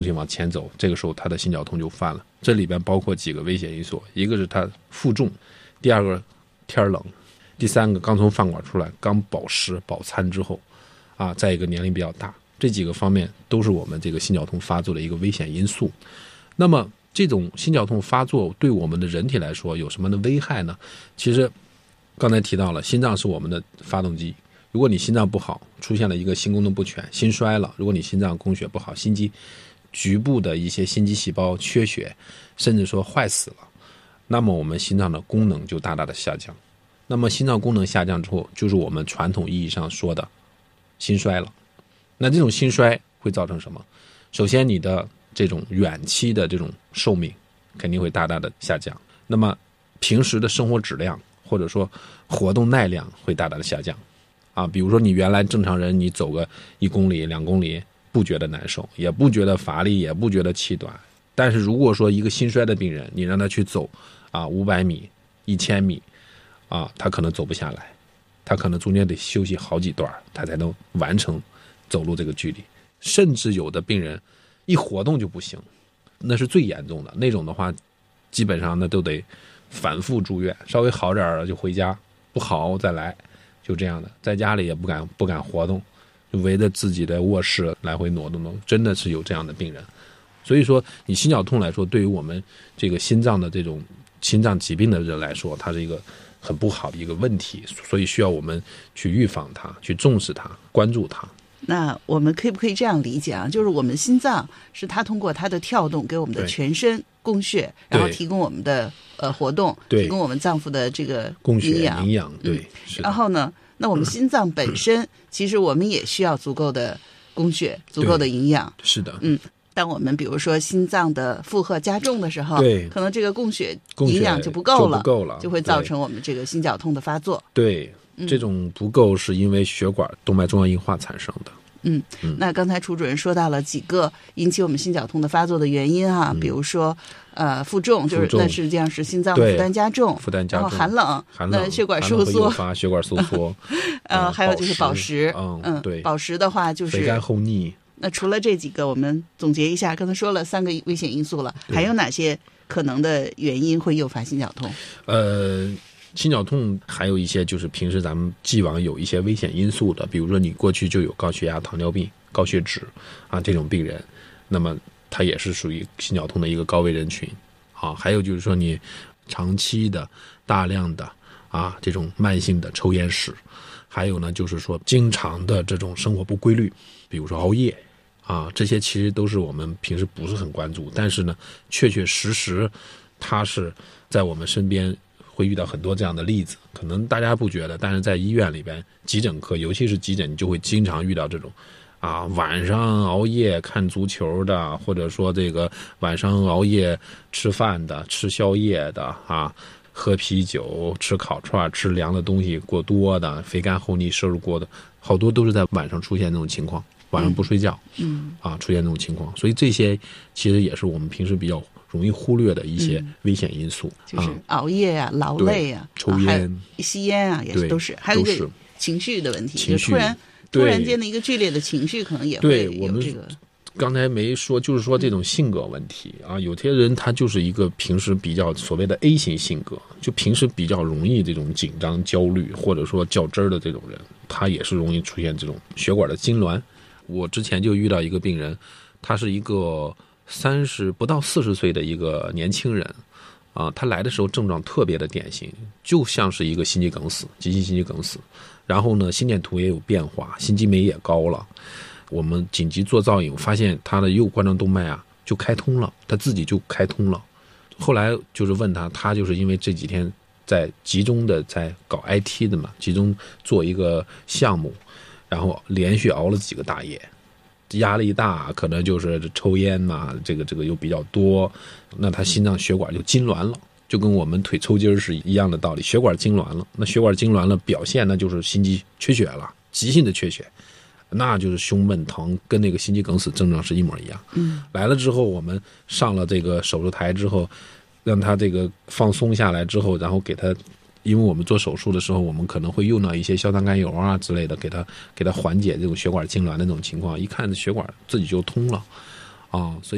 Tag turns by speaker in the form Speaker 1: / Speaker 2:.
Speaker 1: 往前走，这个时候他的心绞痛就犯了。这里边包括几个危险因素，一个是他负重，第二个天冷，第三个刚从饭馆出来，刚饱食饱餐之后再一个年龄比较大，这几个方面都是我们这个心绞痛发作的一个危险因素。那么这种心绞痛发作对我们的人体来说有什么的危害呢？其实刚才提到了，心脏是我们的发动机，如果你心脏不好，出现了一个心功能不全，心衰了，如果你心脏供血不好，心肌局部的一些心肌细胞缺血，甚至说坏死了，那么我们心脏的功能就大大的下降。那么心脏功能下降之后，就是我们传统意义上说的心衰了。那这种心衰会造成什么？首先你的这种远期的这种寿命肯定会大大的下降，那么平时的生活质量或者说活动耐量会大大的下降比如说你原来正常人你走个1公里2公里不觉得难受，也不觉得乏力，也不觉得气短，但是如果说一个心衰的病人，你让他去走500米1000米他可能走不下来，他可能中间得休息好几段，他才能完成走路这个距离。甚至有的病人一活动就不行，那是最严重的那种的话，基本上那都得反复住院，稍微好点了就回家，不好再来，就这样的，在家里也不敢活动，就围着自己的卧室来回挪动，真的是有这样的病人。所以说你心绞痛来说，对于我们这个心脏的这种心脏疾病的人来说，它是一个很不好的一个问题，所以需要我们去预防它，去重视它，关注它。
Speaker 2: 那我们可不可以这样理解就是我们心脏是它通过它的跳动给我们的全身供血，然后提供我们的活动，提供我们脏腑的这个
Speaker 1: 供血营养，对。
Speaker 2: 然后呢，那我们心脏本身其实我们也需要足够的供血，足够的营养。
Speaker 1: 是的，
Speaker 2: 当我们比如说心脏的负荷加重的时候，
Speaker 1: 对，
Speaker 2: 可能这个供血营养就不够了，就会造成我们这个心绞痛的发作。
Speaker 1: 对，这种不够是因为血管动脉粥样硬化产生的。
Speaker 2: 那刚才楚主任说到了几个引起我们心绞痛的发作的原因比如说负重，就是那实际上是心脏负担加重，然后寒冷那血管收缩，
Speaker 1: 血管收缩
Speaker 2: 还有就是饱食，
Speaker 1: 对，
Speaker 2: 饱食的话就是
Speaker 1: 肥甘厚腻。
Speaker 2: 那除了这几个，我们总结一下，刚才说了3个危险因素了，还有哪些可能的原因会诱发心绞痛？
Speaker 1: 心绞痛还有一些就是平时咱们既往有一些危险因素的，比如说你过去就有高血压、糖尿病、高血脂这种病人，那么他也是属于心绞痛的一个高危人群还有就是说你长期的大量的这种慢性的抽烟史，还有呢就是说经常的这种生活不规律，比如说熬夜这些其实都是我们平时不是很关注，但是呢确确实实它是在我们身边会遇到很多这样的例子，可能大家不觉得，但是在医院里边急诊科，尤其是急诊，你就会经常遇到这种晚上熬夜看足球的，或者说这个晚上熬夜吃饭的、吃宵夜的喝啤酒、吃烤串、吃凉的东西过多的、肥甘厚腻摄入过的，好多都是在晚上出现这种情况，晚上不睡觉出现这种情况，所以这些其实也是我们平时比较容易忽略的一些危险因素，
Speaker 2: 就是熬夜劳累
Speaker 1: 抽烟、
Speaker 2: 吸烟也是都是，还有一个情绪的问题，就突然间的一个剧烈的情绪，可能也会有这个。
Speaker 1: 刚才没说，就是说这种性格问题有些人他就是一个平时比较所谓的 A 型性格，就平时比较容易这种紧张、焦虑或者说较真儿的这种人，他也是容易出现这种血管的痉挛。我之前就遇到一个病人，他是一个不到40岁的一个年轻人他来的时候症状特别的典型，就像是一个心肌梗死，急性心肌梗死，然后呢心电图也有变化，心肌酶也高了，我们紧急做造影，发现他的右冠状动脉就开通了，他自己就开通了。后来就是问他就是因为这几天在集中的在搞 IT 的嘛，集中做一个项目，然后连续熬了几个大夜，压力大，可能就是抽烟这个又比较多，那他心脏血管就痉挛了，就跟我们腿抽筋是一样的道理，血管痉挛了。那血管痉挛了，表现呢就是心肌缺血了，急性的缺血，那就是胸闷疼，跟那个心肌梗死症状是一模一样。来了之后，我们上了这个手术台之后，让他这个放松下来之后，然后给他。因为我们做手术的时候，我们可能会用到一些硝酸甘油之类的，给他缓解这种血管痉挛的那种情况。一看血管自己就通了，所以。